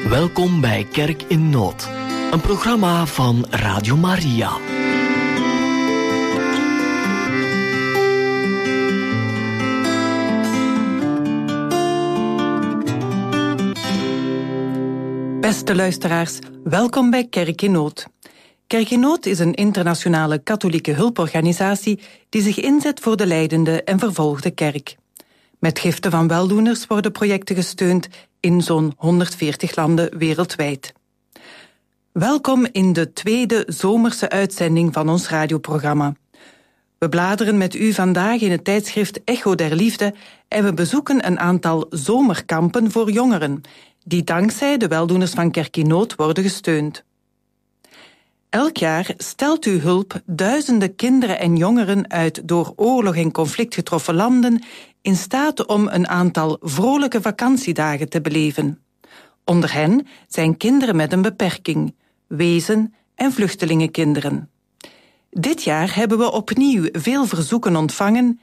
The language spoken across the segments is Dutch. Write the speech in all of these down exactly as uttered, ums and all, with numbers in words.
Welkom bij Kerk in Nood, een programma van Radio Maria. Beste luisteraars, welkom bij Kerk in Nood. Kerk in Nood is een internationale katholieke hulporganisatie die zich inzet voor de lijdende en vervolgde kerk. Met giften van weldoeners worden projecten gesteund in zo'n honderdveertig landen wereldwijd. Welkom in de tweede zomerse uitzending van ons radioprogramma. We bladeren met u vandaag in het tijdschrift Echo der Liefde en we bezoeken een aantal zomerkampen voor jongeren, die dankzij de weldoeners van Kerk in Nood worden gesteund. Elk jaar stelt u hulp duizenden kinderen en jongeren uit door oorlog en conflict getroffen landen in staat om een aantal vrolijke vakantiedagen te beleven. Onder hen zijn kinderen met een beperking, wezen- en vluchtelingenkinderen. Dit jaar hebben we opnieuw veel verzoeken ontvangen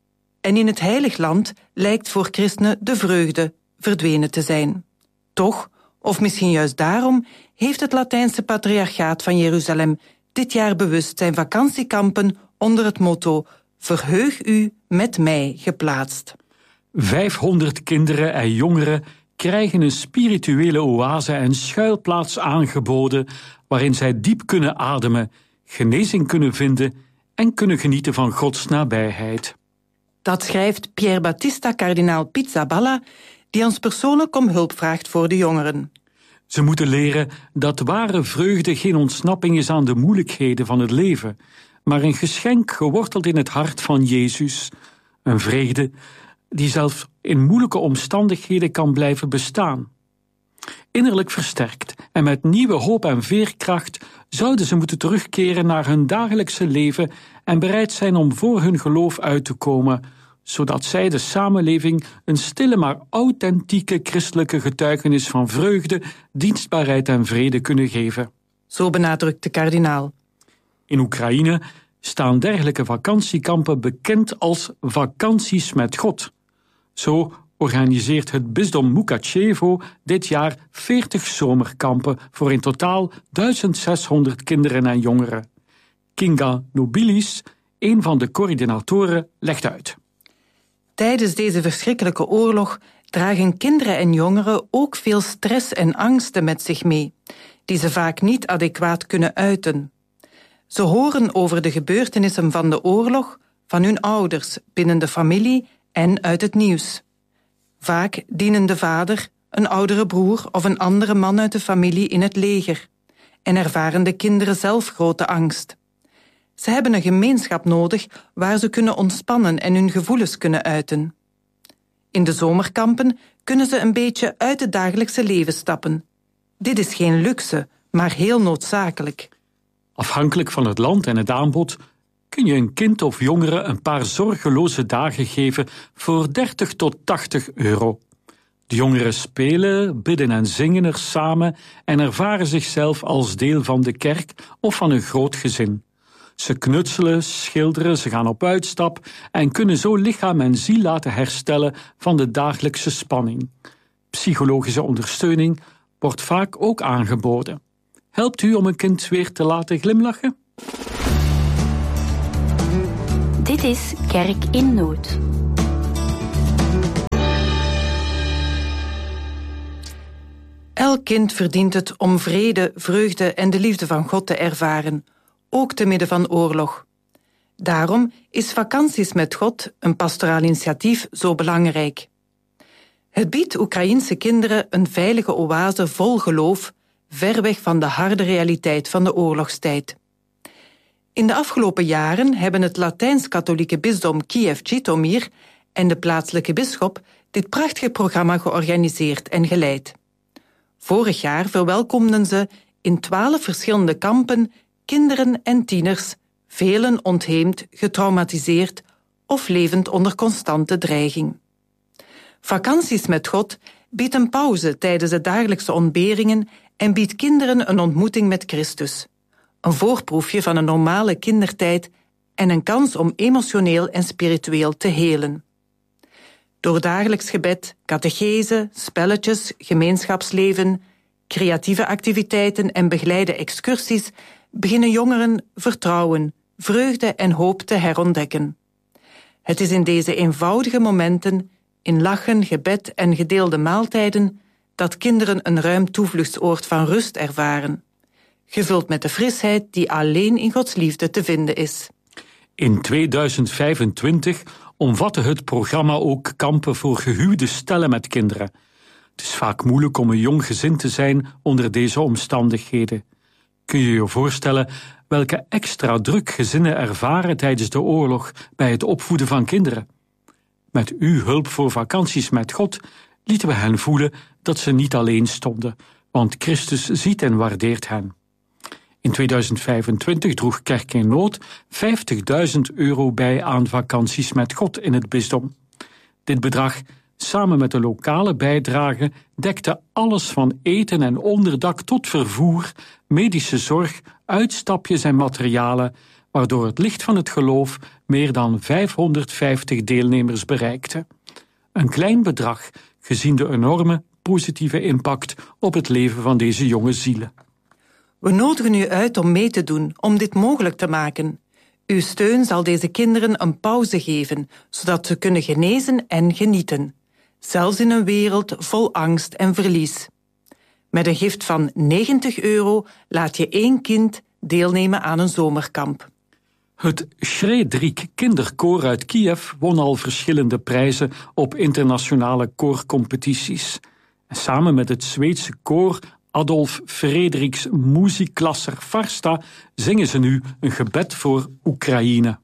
en in het Heilig Land lijkt voor christenen de vreugde verdwenen te zijn. Toch, of misschien juist daarom, heeft het Latijnse Patriarchaat van Jeruzalem dit jaar bewust zijn vakantiekampen onder het motto Verheug u met mij geplaatst. vijfhonderd kinderen en jongeren krijgen een spirituele oase en schuilplaats aangeboden waarin zij diep kunnen ademen, genezing kunnen vinden en kunnen genieten van Gods nabijheid. Dat schrijft Pier Battista kardinaal Pizzaballa, die ons persoonlijk om hulp vraagt voor de jongeren. Ze moeten leren dat ware vreugde geen ontsnapping is aan de moeilijkheden van het leven, maar een geschenk geworteld in het hart van Jezus. Een vreugde die zelfs in moeilijke omstandigheden kan blijven bestaan. Innerlijk versterkt en met nieuwe hoop en veerkracht zouden ze moeten terugkeren naar hun dagelijkse leven en bereid zijn om voor hun geloof uit te komen, zodat zij de samenleving een stille maar authentieke christelijke getuigenis van vreugde, dienstbaarheid en vrede kunnen geven. Zo benadrukt de kardinaal. In Oekraïne staan dergelijke vakantiekampen bekend als vakanties met God. Zo organiseert het bisdom Mukachevo dit jaar veertig zomerkampen voor in totaal duizend zeshonderd kinderen en jongeren. Kinga Nobilis, een van de coördinatoren, legt uit. Tijdens deze verschrikkelijke oorlog dragen kinderen en jongeren ook veel stress en angsten met zich mee, die ze vaak niet adequaat kunnen uiten. Ze horen over de gebeurtenissen van de oorlog van hun ouders, binnen de familie en uit het nieuws. Vaak dienen de vader, een oudere broer of een andere man uit de familie in het leger en ervaren de kinderen zelf grote angst. Ze hebben een gemeenschap nodig waar ze kunnen ontspannen en hun gevoelens kunnen uiten. In de zomerkampen kunnen ze een beetje uit het dagelijkse leven stappen. Dit is geen luxe, maar heel noodzakelijk. Afhankelijk van het land en het aanbod kun je een kind of jongere een paar zorgeloze dagen geven voor dertig tot tachtig euro. De jongeren spelen, bidden en zingen er samen en ervaren zichzelf als deel van de kerk of van een groot gezin. Ze knutselen, schilderen, ze gaan op uitstap en kunnen zo lichaam en ziel laten herstellen van de dagelijkse spanning. Psychologische ondersteuning wordt vaak ook aangeboden. Helpt u om een kind weer te laten glimlachen? Dit is Kerk in Nood. Elk kind verdient het om vrede, vreugde en de liefde van God te ervaren, ook te midden van oorlog. Daarom is Vakanties met God, een pastoraal initiatief, zo belangrijk. Het biedt Oekraïense kinderen een veilige oase vol geloof, ver weg van de harde realiteit van de oorlogstijd. In de afgelopen jaren hebben het Latijns-katholieke bisdom Kiev-Jitomir en de plaatselijke bisschop dit prachtige programma georganiseerd en geleid. Vorig jaar verwelkomden ze in twaalf verschillende kampen kinderen en tieners, velen ontheemd, getraumatiseerd of levend onder constante dreiging. Vakanties met God biedt een pauze tijdens de dagelijkse ontberingen en biedt kinderen een ontmoeting met Christus. Een voorproefje van een normale kindertijd en een kans om emotioneel en spiritueel te helen. Door dagelijks gebed, catechese, spelletjes, gemeenschapsleven, creatieve activiteiten en begeleide excursies beginnen jongeren vertrouwen, vreugde en hoop te herontdekken. Het is in deze eenvoudige momenten, in lachen, gebed en gedeelde maaltijden, dat kinderen een ruim toevluchtsoord van rust ervaren, gevuld met de frisheid die alleen in Gods liefde te vinden is. In tweeduizend vijfentwintig omvatte het programma ook kampen voor gehuwde stellen met kinderen. Het is vaak moeilijk om een jong gezin te zijn onder deze omstandigheden. Kun je je voorstellen welke extra druk gezinnen ervaren tijdens de oorlog bij het opvoeden van kinderen? Met uw hulp voor vakanties met God lieten we hen voelen dat ze niet alleen stonden, want Christus ziet en waardeert hen. In tweeduizend vijfentwintig droeg Kerk in Nood vijftigduizend euro bij aan vakanties met God in het bisdom. Dit bedrag, samen met de lokale bijdrage, dekte alles van eten en onderdak tot vervoer, medische zorg, uitstapjes en materialen, waardoor het licht van het geloof meer dan vijfhonderdvijftig deelnemers bereikte. Een klein bedrag, gezien de enorme positieve impact op het leven van deze jonge zielen. We nodigen u uit om mee te doen, om dit mogelijk te maken. Uw steun zal deze kinderen een pauze geven, zodat ze kunnen genezen en genieten. Zelfs in een wereld vol angst en verlies. Met een gift van negentig euro laat je één kind deelnemen aan een zomerkamp. Het Shredrik kinderkoor uit Kiev won al verschillende prijzen op internationale koorcompetities. En samen met het Zweedse koor Adolf Fredriks Musikklasser Farsta zingen ze nu een gebed voor Oekraïne.